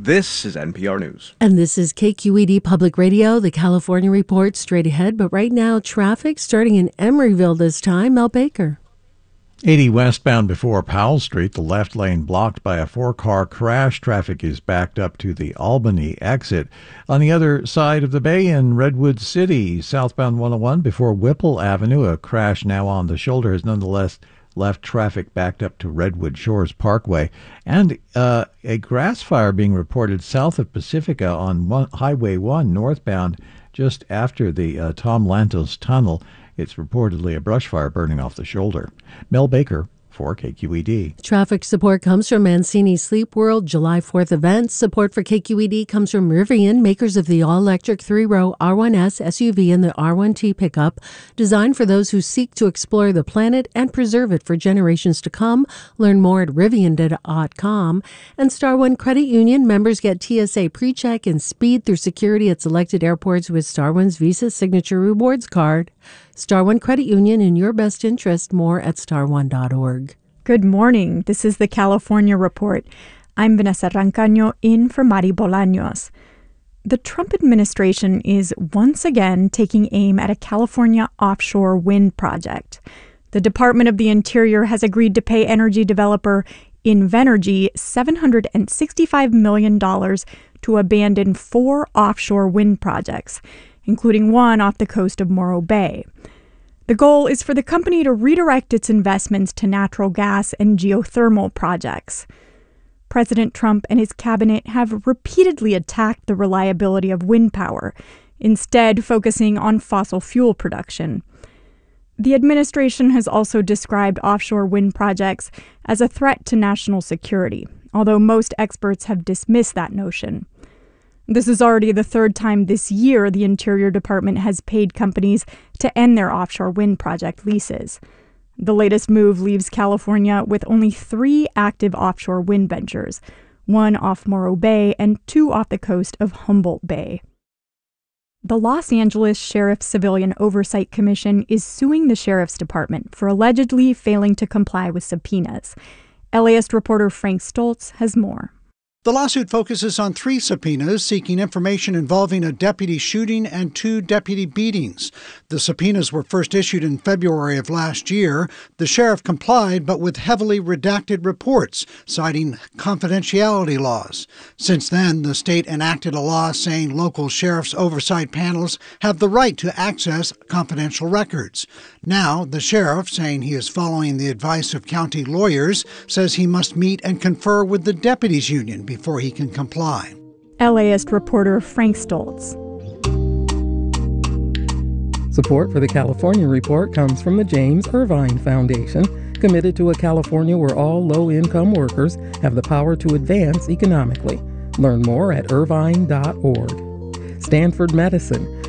This is NPR News. And this is KQED Public Radio, the California Report, straight ahead. But right now, traffic starting in Emeryville this time. Mel Baker. 80 westbound before Powell Street, the left lane blocked by a four-car crash. Traffic is backed up to the Albany exit. On the other side of the bay in Redwood City, southbound 101 before Whipple Avenue, a crash now on the shoulder has nonetheless left traffic backed up to Redwood Shores Parkway. And a grass fire being reported south of Pacifica on Highway 1 northbound just after the Tom Lantos Tunnel. It's reportedly a brush fire burning off the shoulder. Mel Baker for KQED. Traffic support comes from Mancini Sleep World July 4th events. Support for KQED comes from Rivian, makers of the all-electric 3-row R1S SUV and the R1T pickup, designed for those who seek to explore the planet and preserve it for generations to come. Learn more at Rivian.com. And Star One Credit Union members get TSA PreCheck and speed through security at selected airports with Star One's Visa Signature Rewards Card. Star One Credit Union, in your best interest. More at starone.org. Good morning. This is the California Report. I'm Vanessa Rancaño in for Mari Bolaños. The Trump administration is once again taking aim at a California offshore wind project. The Department of the Interior has agreed to pay energy developer Invenergy $765 million to abandon 4 offshore wind projects, including one off the coast of Morro Bay. The goal is for the company to redirect its investments to natural gas and geothermal projects. President Trump and his cabinet have repeatedly attacked the reliability of wind power, instead focusing on fossil fuel production. The administration has also described offshore wind projects as a threat to national security, although most experts have dismissed that notion. This is already the third time this year the Interior Department has paid companies to end their offshore wind project leases. The latest move leaves California with only 3 active offshore wind ventures, 1 off Morro Bay and 2 off the coast of Humboldt Bay. The Los Angeles Sheriff Civilian Oversight Commission is suing the Sheriff's Department for allegedly failing to comply with subpoenas. LAist reporter Frank Stoltz has more. The lawsuit focuses on 3 subpoenas seeking information involving a deputy shooting and 2 deputy beatings. The subpoenas were first issued in February of last year. The sheriff complied, but with heavily redacted reports, citing confidentiality laws. Since then, the state enacted a law saying local sheriff's oversight panels have the right to access confidential records. Now, the sheriff, saying he is following the advice of county lawyers, says he must meet and confer with the deputies union before he can comply. LAist reporter Frank Stoltz. Support for the California Report comes from the James Irvine Foundation, committed to a California where all low-income workers have the power to advance economically. Learn more at irvine.org. Stanford Medicine,